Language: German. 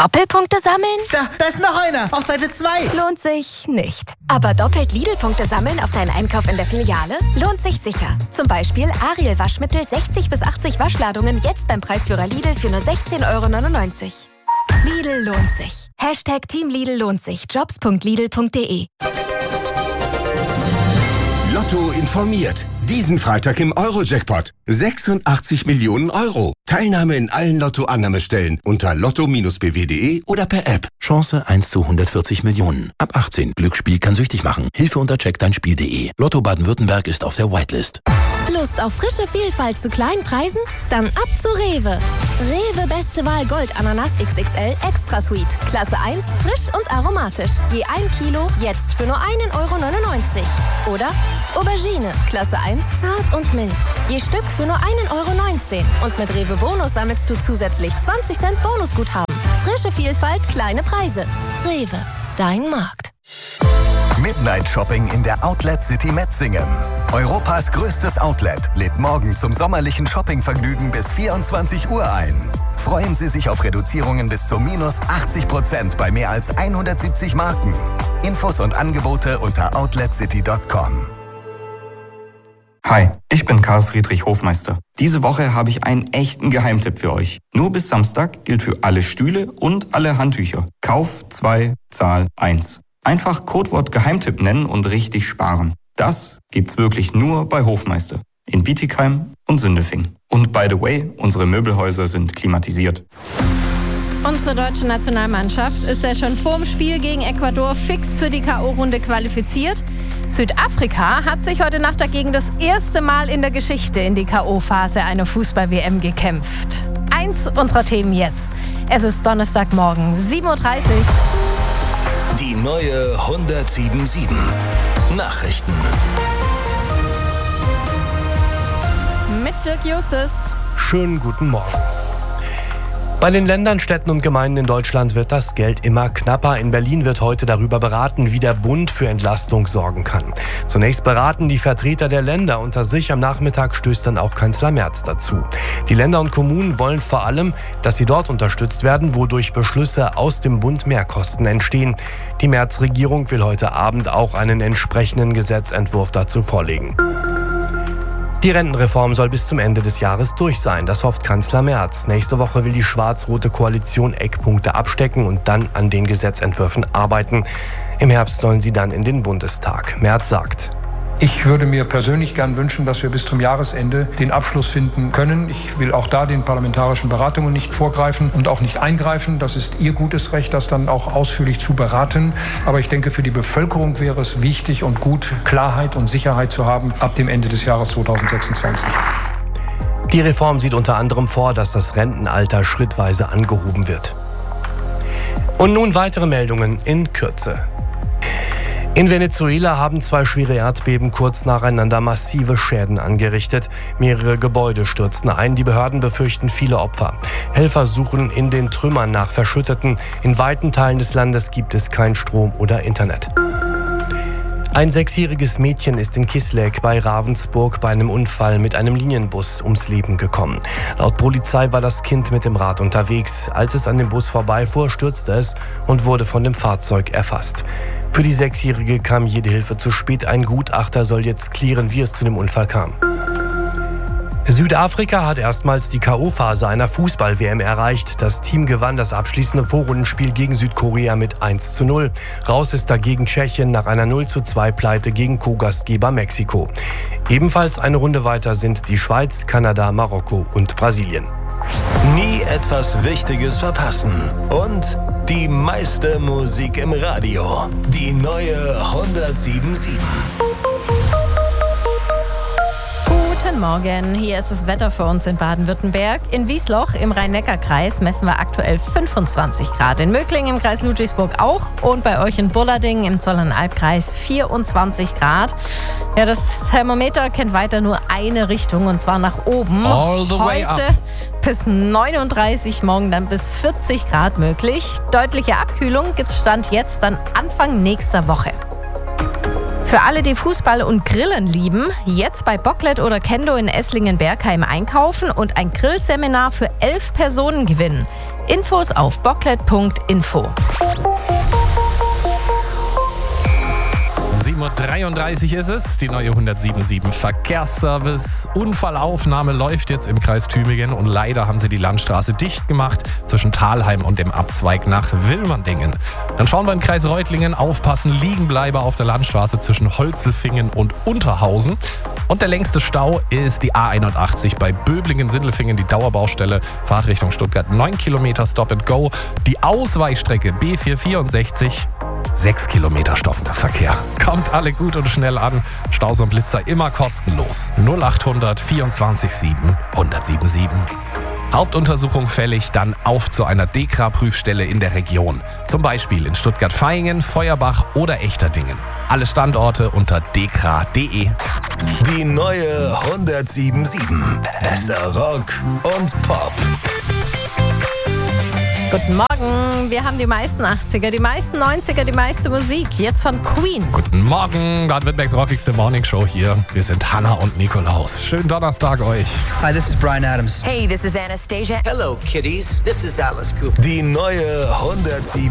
Doppelpunkte sammeln? Da ist noch einer, auf Seite 2. Lohnt sich nicht. Aber doppelt Lidl-Punkte sammeln auf deinen Einkauf in der Filiale? Lohnt sich sicher. Zum Beispiel Ariel Waschmittel 60 bis 80 Waschladungen jetzt beim Preisführer Lidl für nur 16,99 €. Lidl lohnt sich. Team Lidl lohnt sich. Jobs.lidl.de. Lotto informiert. Diesen Freitag im Euro-Jackpot. 86 Millionen Euro. Teilnahme in allen Lotto-Annahmestellen unter lotto-bw.de oder per App. Chance 1 zu 140 Millionen. Ab 18. Glücksspiel kann süchtig machen. Hilfe unter checkdeinspiel.de. Lotto Baden-Württemberg ist auf der Whitelist. Lust auf frische Vielfalt zu kleinen Preisen? Dann ab zu Rewe. Rewe Beste Wahl Gold Ananas XXL Extra Sweet. Klasse 1, frisch und aromatisch. Je 1 Kilo, jetzt für nur 1,99 €. Oder Aubergine, Klasse 1, zart und mild. Je Stück für nur 1,19 €. Und mit Rewe Bonus sammelst du zusätzlich 20 Cent Bonusguthaben. Frische Vielfalt, kleine Preise. Rewe, dein Markt. Midnight Shopping in der Outlet City Metzingen. Europas größtes Outlet lädt morgen zum sommerlichen Shoppingvergnügen bis 24 Uhr ein. Freuen Sie sich auf Reduzierungen bis zu minus 80% bei mehr als 170 Marken. Infos und Angebote unter outletcity.com. Hi, ich bin Karl Friedrich Hofmeister. Diese Woche habe ich einen echten Geheimtipp für euch. Nur bis Samstag gilt für alle Stühle und alle Handtücher. Kauf 2, Zahl 1. Einfach Codewort Geheimtipp nennen und richtig sparen. Das gibt's wirklich nur bei Hofmeister. In Bietigheim und Sindelfingen. Und by the way, unsere Möbelhäuser sind klimatisiert. Unsere deutsche Nationalmannschaft ist ja schon vorm Spiel gegen Ecuador fix für die K.O.-Runde qualifiziert. Südafrika hat sich heute Nacht dagegen das erste Mal in der Geschichte in die K.O.-Phase einer Fußball-WM gekämpft. Eins unserer Themen jetzt. Es ist Donnerstagmorgen, 7:30 Uhr. Die neue 107.7 Nachrichten. Mit Dirk Justus. Schönen guten Morgen. Bei den Ländern, Städten und Gemeinden in Deutschland wird das Geld immer knapper. In Berlin wird heute darüber beraten, wie der Bund für Entlastung sorgen kann. Zunächst beraten die Vertreter der Länder unter sich. Am Nachmittag stößt dann auch Kanzler Merz dazu. Die Länder und Kommunen wollen vor allem, dass sie dort unterstützt werden, wo durch Beschlüsse aus dem Bund Mehrkosten entstehen. Die Merz-Regierung will heute Abend auch einen entsprechenden Gesetzentwurf dazu vorlegen. Die Rentenreform soll bis zum Ende des Jahres durch sein, das hofft Kanzler Merz. Nächste Woche will die schwarz-rote Koalition Eckpunkte abstecken und dann an den Gesetzentwürfen arbeiten. Im Herbst sollen sie dann in den Bundestag. Merz sagt: Ich würde mir persönlich gern wünschen, dass wir bis zum Jahresende den Abschluss finden können. Ich will auch da den parlamentarischen Beratungen nicht vorgreifen und auch nicht eingreifen. Das ist Ihr gutes Recht, das dann auch ausführlich zu beraten. Aber ich denke, für die Bevölkerung wäre es wichtig und gut, Klarheit und Sicherheit zu haben ab dem Ende des Jahres 2026. Die Reform sieht unter anderem vor, dass das Rentenalter schrittweise angehoben wird. Und nun weitere Meldungen in Kürze. In Venezuela haben 2 schwere Erdbeben kurz nacheinander massive Schäden angerichtet. Mehrere Gebäude stürzten ein. Die Behörden befürchten viele Opfer. Helfer suchen in den Trümmern nach Verschütteten. In weiten Teilen des Landes gibt es kein Strom oder Internet. Ein 6-jähriges Mädchen ist in Kisleck bei Ravensburg bei einem Unfall mit einem Linienbus ums Leben gekommen. Laut Polizei war das Kind mit dem Rad unterwegs. Als es an dem Bus vorbeifuhr, stürzte es und wurde von dem Fahrzeug erfasst. Für die 6-Jährige kam jede Hilfe zu spät. Ein Gutachter soll jetzt klären, wie es zu dem Unfall kam. Südafrika hat erstmals die K.O.-Phase einer Fußball-WM erreicht. Das Team gewann das abschließende Vorrundenspiel gegen Südkorea mit 1:0. Raus ist dagegen Tschechien nach einer 0:2-Pleite gegen Co-Gastgeber Mexiko. Ebenfalls eine Runde weiter sind die Schweiz, Kanada, Marokko und Brasilien. Nie etwas Wichtiges verpassen. Und die meiste Musik im Radio. Die neue 107.7. Guten Morgen, hier ist das Wetter für uns in Baden-Württemberg. In Wiesloch im Rhein-Neckar-Kreis messen wir aktuell 25 Grad. In Möglingen im Kreis Ludwigsburg auch. Und bei euch in Bullarding im Zollernalbkreis 24 Grad. Ja, das Thermometer kennt weiter nur eine Richtung und zwar nach oben. All the way up. Heute bis 39, morgen dann bis 40 Grad möglich. Deutliche Abkühlung gibt es Stand jetzt dann Anfang nächster Woche. Für alle, die Fußball und Grillen lieben, jetzt bei Bocklet oder Kendo in Esslingen-Bergheim einkaufen und ein Grillseminar für 11 Personen gewinnen. Infos auf bocklet.info. 7:33 Uhr ist es, die neue 177 Verkehrsservice. Unfallaufnahme läuft jetzt im Kreis Tübingen und leider haben sie die Landstraße dicht gemacht zwischen Thalheim und dem Abzweig nach Wilmerdingen. Dann schauen wir in Kreis Reutlingen, aufpassen, Liegenbleiber auf der Landstraße zwischen Holzelfingen und Unterhausen. Und der längste Stau ist die A81 bei Böblingen-Sindelfingen, die Dauerbaustelle, Fahrtrichtung Stuttgart, 9 Kilometer Stop and Go. Die Ausweichstrecke B464, 6 Kilometer stoppender Verkehr. Kommt alle gut und schnell an. Staus und Blitzer immer kostenlos. 0800 24 7 1077. Hauptuntersuchung fällig, dann auf zu einer DEKRA-Prüfstelle in der Region. Zum Beispiel in Stuttgart-Vaihingen, Feuerbach oder Echterdingen. Alle Standorte unter dekra.de. Die neue 177. Bester Rock und Pop. Guten Morgen, wir haben die meisten 80er, die meisten 90er, die meiste Musik. Jetzt von Queen. Guten Morgen, Baden-Württembergs rockigste Morning Show hier. Wir sind Hannah und Nikolaus. Schönen Donnerstag euch. Hi, this is Bryan Adams. Hey, this is Anastasia. Hello, kiddies. This is Alice Cooper. Die neue 177.